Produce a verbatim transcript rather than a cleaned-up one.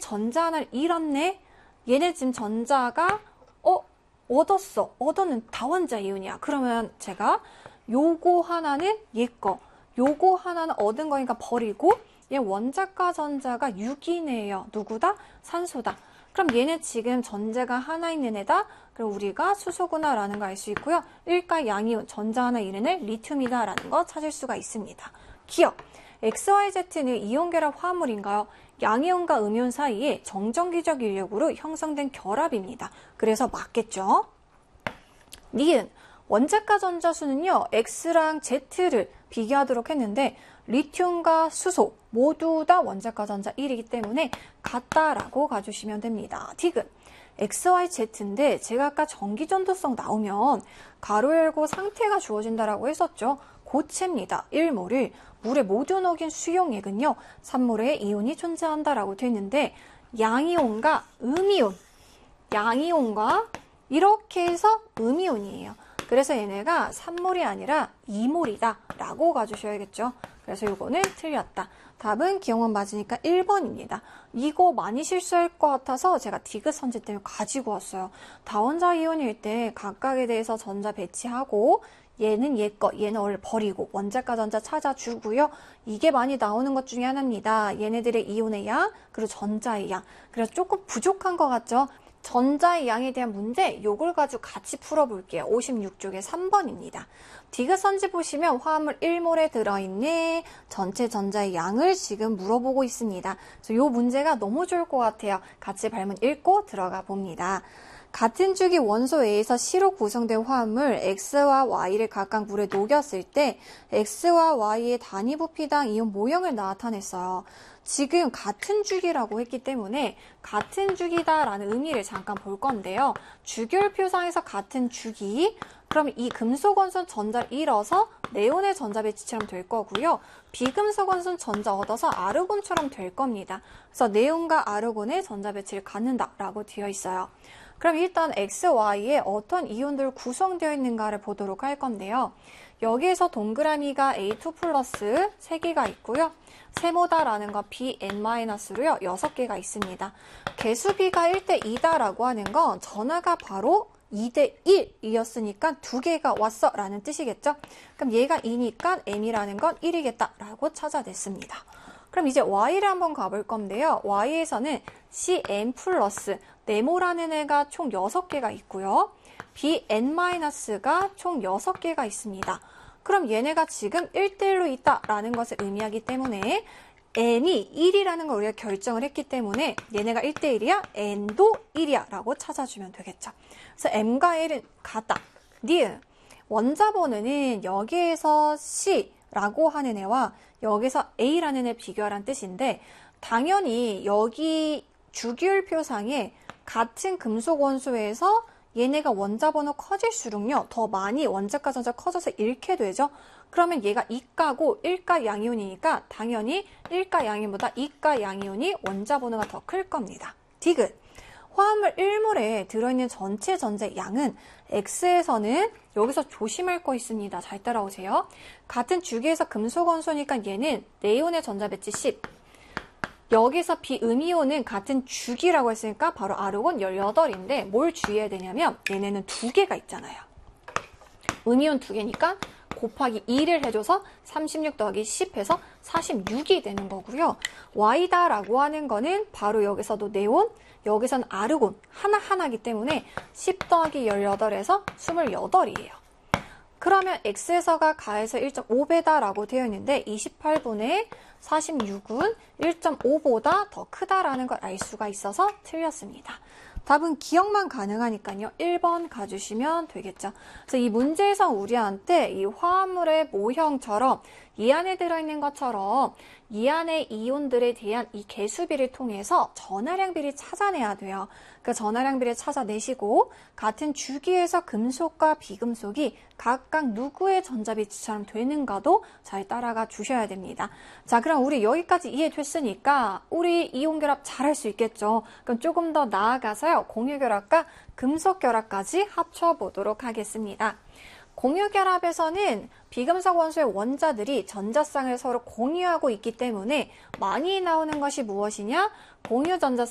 전자 하나를 잃었네? 얘네 지금 전자가 어? 얻었어. 얻었는 다원자 이온이야. 그러면 제가 요거 하나는 얘 거, 요거 하나는 얻은 거니까 버리고 얘 원자가 전자가 유기네요. 누구다? 산소다. 그럼 얘네 지금 전자가 하나 있는 애다. 그럼 우리가 수소구나 라는 거 알 수 있고요. 일가 양이온 전자 하나 잃은 애 리튬이다 라는 거 찾을 수가 있습니다. 기억. 엑스 와이 제트는 이온 결합 화합물인가요? 양이온과 음이온 사이에 정전기적 인력으로 형성된 결합입니다. 그래서 맞겠죠? 니은. 원자가 전자수는요, X랑 Z를 비교하도록 했는데, 리튬과 수소 모두 다 원자가 전자 일이기 때문에 같다라고 가주시면 됩니다. 디귿. 엑스 와이 제트인데, 제가 아까 전기전도성 나오면 가로 열고 상태가 주어진다라고 했었죠. 고체입니다. 일 몰을 물에 모두 녹인 수용액은요, 산물에 이온이 존재한다라고 되어 있는데, 양이온과 음이온, 양이온과 이렇게 해서 음이온이에요. 그래서 얘네가 삼 몰이 아니라 이 몰이다 라고 가주셔야겠죠. 그래서 이거는 틀렸다. 답은 기억만 맞으니까 일 번입니다. 이거 많이 실수할 것 같아서 제가 디귿 선지 때문에 가지고 왔어요. 다원자 이온일 때 각각에 대해서 전자 배치하고 얘는 얘 거, 얘는 원래 버리고 원자가 전자 찾아주고요. 이게 많이 나오는 것 중에 하나입니다. 얘네들의 이온의 양, 그리고 전자의 양. 그래서 조금 부족한 것 같죠? 전자의 양에 대한 문제, 요걸 가지고 같이 풀어볼게요. 오십육 쪽에 삼 번입니다. 디귿 선지 보시면 화합물 일 몰에 들어있는 전체 전자의 양을 지금 물어보고 있습니다. 그래서 요 문제가 너무 좋을 것 같아요. 같이 발문 읽고 들어가 봅니다. 같은 주기 원소 A에서 C로 구성된 화합물 X와 Y를 각각 물에 녹였을 때 X와 Y의 단위 부피당 이온 모형을 나타냈어요. 지금 같은 주기라고 했기 때문에 같은 주기다라는 의미를 잠깐 볼 건데요. 주기율표상에서 같은 주기, 그럼 이 금속 원소는 전자를 잃어서 네온의 전자 배치처럼 될 거고요. 비금속 원소는 전자 얻어서 아르곤처럼 될 겁니다. 그래서 네온과 아르곤의 전자 배치를 갖는다라고 되어 있어요. 그럼 일단 엑스, 와이에 어떤 이온들 구성되어 있는가를 보도록 할 건데요. 여기에서 동그라미가 에이 투 플러스 세 개가 있고요. 세모다라는 거 비 엔 마이너스로요. 여섯 개가 있습니다. 개수비가 일 대 이다라고 하는 건 전하가 바로 이 대 일이었으니까 두 개가 왔어 라는 뜻이겠죠. 그럼 얘가 이니까 M이라는 건 일이겠다 라고 찾아냈습니다. 그럼 이제 Y를 한번 가볼 건데요. Y에서는 씨 엔 플러스 네모라는 애가 총 여섯 개가 있고요. 비 엔 마이너스가 총 여섯 개가 있습니다. 그럼 얘네가 지금 일 대 일로 있다라는 것을 의미하기 때문에 N이 일이라는 걸 우리가 결정을 했기 때문에 얘네가 일 대 일이야, N도 일이야 라고 찾아주면 되겠죠. 그래서 M과 L은 같다. 니은. 원자 번호는 여기에서 C라고 하는 애와 여기서 A라는 애 비교하라는 뜻인데 당연히 여기 주기율표상에 같은 금속 원소에서 얘네가 원자 번호 커질수록요 더 많이 원자가 전자 커져서 잃게 되죠. 그러면 얘가 이가고 일가 양이온이니까 당연히 일가 양이온보다 이가 양이온이 원자 번호가 더 클 겁니다. 디귿. 화합물 일 몰에 들어있는 전체 전자의 양은 X에서는 여기서 조심할 거 있습니다. 잘 따라오세요. 같은 주기에서 금속 원소니까 얘는 네온의 전자 배치 십. 여기서 비음이온은 같은 주기라고 했으니까 바로 아르곤 열여덟인데 뭘 주의해야 되냐면 얘네는 두 개가 있잖아요. 음이온 두 개니까 곱하기 이를 해줘서 삼십육 더하기 십 해서 사십육이 되는 거고요. Y다라고 하는 거는 바로 여기서도 네온, 여기서는 아르곤 하나하나이기 때문에 십 더하기 열여덟에서 이십팔이에요. 그러면 X에서가 가해서 일 점 오 배다라고 되어 있는데 이십팔 분의 사십육은 일 점 오보다 더 크다라는 걸 알 수가 있어서 틀렸습니다. 답은 기억만 가능하니까요. 일 번 가주시면 되겠죠. 그래서 이 문제에서 우리한테 이 화합물의 모형처럼 이 안에 들어있는 것처럼 이 안의 이온들에 대한 이 개수비를 통해서 전하량비를 찾아내야 돼요. 그 전하량비를 찾아내시고 같은 주기에서 금속과 비금속이 각각 누구의 전자배치처럼 되는가도 잘 따라가 주셔야 됩니다. 자, 그럼 우리 여기까지 이해됐으니까 우리 이온결합 잘할 수 있겠죠. 그럼 조금 더 나아가서요. 공유결합과 금속결합까지 합쳐보도록 하겠습니다. 공유결합에서는 비금속 원소의 원자들이 전자쌍을 서로 공유하고 있기 때문에 많이 나오는 것이 무엇이냐? 공유전자